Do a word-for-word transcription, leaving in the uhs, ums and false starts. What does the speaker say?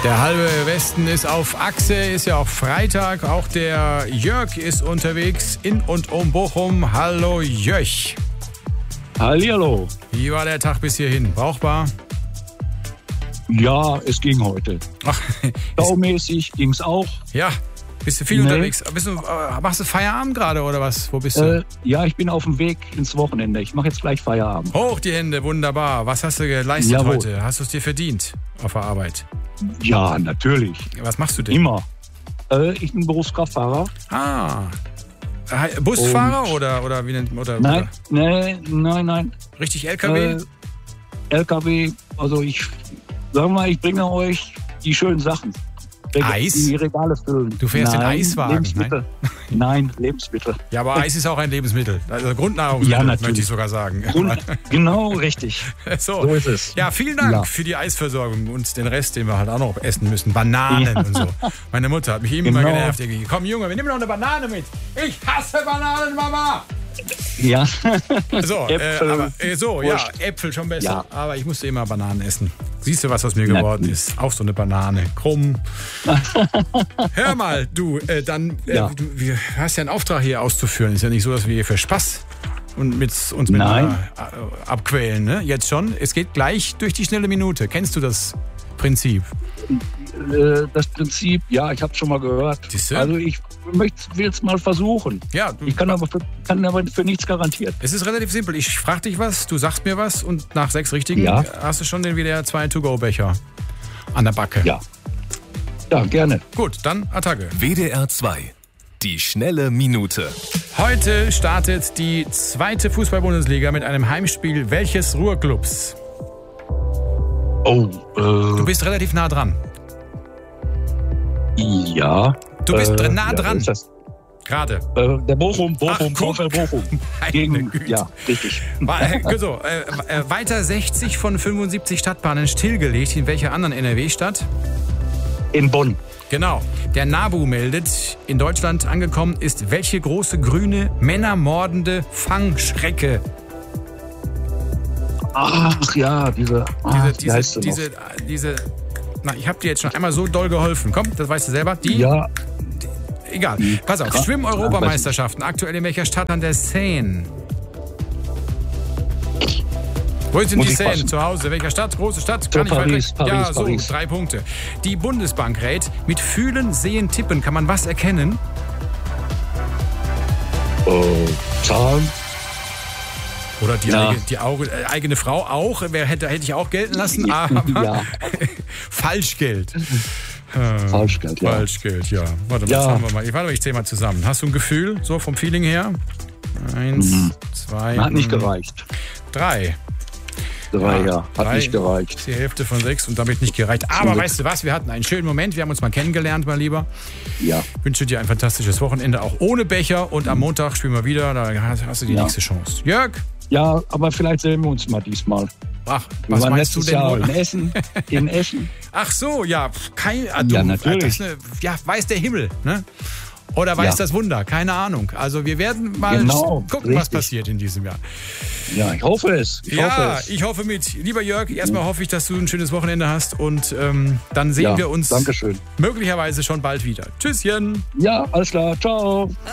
Der halbe Westen ist auf Achse, ist ja auch Freitag. Auch der Jörg ist unterwegs in und um Bochum. Hallo Jörg. Hallihallo. Wie war der Tag bis hierhin? Brauchbar? Ja, es ging heute. Ach, Staumäßig ging es auch. Ja, bist du viel Nee. unterwegs? Bist du, äh, machst du Feierabend gerade oder was? Wo bist du? Äh, ja, ich bin auf dem Weg ins Wochenende. Ich mache jetzt gleich Feierabend. Hoch die Hände, wunderbar. Was hast du geleistet Jawohl. heute? Hast du es dir verdient auf der Arbeit? Ja, natürlich. Was machst du denn? Immer. Äh, ich bin Berufskraftfahrer. Ah, Äh, Busfahrer oder, oder wie nennt man? Oder, Nein, nein, nein, nein. Oder richtig L K W? Äh, L K W, also ich, sagen wir mal, ich bringe euch die schönen Sachen. Reg- Eis? Die Regale füllen. Du fährst den Nein, Eiswagen, Lebensmittel. Nein, Lebensmittel. Ja, aber Eis ist auch ein Lebensmittel. Also Grundnahrungsmittel, Ja, natürlich. möchte ich sogar sagen. Und, genau, richtig. so. So ist es. Ja, vielen Dank Ja. für die Eisversorgung und den Rest, den wir halt auch noch essen müssen. Bananen Ja. und so. Meine Mutter hat mich eben immer Genau. genervt. Irgendwie. Komm, Junge, wir nehmen noch eine Banane mit. Ich hasse Bananen, Mama. Ja. So, äh, Äpfel, aber, äh, so ja, Wurst. Äpfel schon besser. Ja. Aber ich musste immer Bananen essen. Siehst du, was aus mir Na, geworden ist? Auch so eine Banane. Krumm. Hör mal, du, äh, dann, äh, Ja. du, wir hast ja einen Auftrag hier auszuführen. Ist ja nicht so, dass wir hier für Spaß und mit, uns mit Nein. einer, äh, abquälen, ne? Jetzt schon. Es geht gleich durch die schnelle Minute. Kennst du das Prinzip? Äh, das Prinzip, ja, ich habe schon mal gehört. Siehste? Also ich will es mal versuchen. Ja, du, Ich kann aber, für, kann aber für nichts garantieren. es ist relativ simpel. Ich frage dich was, du sagst mir was und nach sechs Richtigen Ja. hast du schon den W D R zwei To-Go-Becher an der Backe. Ja. Ja, gerne. Gut, dann Attacke. W D R zwei. Die schnelle Minute. Heute startet die zweite Fußball-Bundesliga mit einem Heimspiel welches Ruhrclubs? Oh, Du äh, bist relativ nah dran. ja. Du bist äh, dr- nah ja, dran. ist das, Gerade. äh, der Bochum, Bochum, Ach, guck. VfL Bochum. Meine Gegen, Güte. ja, richtig. Wa- äh, so, äh, äh, weiter sechzig von fünfundsiebzig Stadtbahnen stillgelegt. In welcher anderen N R W-Stadt? In Bonn. Genau. Der NABU meldet, in Deutschland angekommen ist welche große grüne, männermordende Fangschrecke? Ach ja, diese, ah, Diese, wie heißt sie diese, diese, diese, na, ich habe dir jetzt schon einmal so doll geholfen. Komm, das weißt du selber. Die, noch? Ja, egal. Pass auf, Ja. Schwimm-Europameisterschaften. Aktuell in welcher Stadt an der Seine? Wo sind Muss die ich Seine? passen. Zu Hause. Welcher Stadt? Große Stadt? So, Kann ich Paris, weiter- Ja, Paris, so, Paris. drei Punkte. Die Bundesbank rät, mit Fühlen, Sehen, Tippen kann man was erkennen? äh, Zahlen. Oder die, Ja. eigene, die Auge, äh, eigene Frau auch. Wer hätte, hätte ich auch gelten lassen, Ja. aber Ja. Falschgeld. Falschgeld, ja. Falschgeld, ja. Warte mal, Ja. das haben wir mal. Ich, warte mal, ich zähle mal zusammen. Hast du ein Gefühl, so vom Feeling her? Eins, Mhm. zwei, Hat nicht mm, gereicht. drei. Drei, Ja, ja. Hat drei. nicht gereicht. Ist die Hälfte von sechs und damit nicht gereicht. Aber Glück. weißt du was? Wir hatten einen schönen Moment. Wir haben uns mal kennengelernt, mein Lieber. Ja. Ich wünsche dir ein fantastisches Wochenende, auch ohne Becher. Und am Montag spielen wir wieder. Da hast hast du die Ja. nächste Chance. Jörg? Ja, aber vielleicht sehen wir uns mal diesmal. Ach, Wir was waren meinst du letztes denn? Jahr wohl? in Essen. In Essen. Ach so, ja, pf, kein, ah, du, Ja, natürlich. Das ist eine, ja, weiß der Himmel, ne? Oder weiß Ja. das Wunder, keine Ahnung. Also wir werden mal Genau, gucken, was richtig. passiert in diesem Jahr. Ja, ich hoffe es. Ich ja, hoffe es. ich hoffe mit. Lieber Jörg, erstmal hoffe ich, dass du ein schönes Wochenende hast und ähm, dann sehen Ja, wir uns Dankeschön. möglicherweise schon bald wieder. Tschüsschen. Ja, alles klar. Ciao.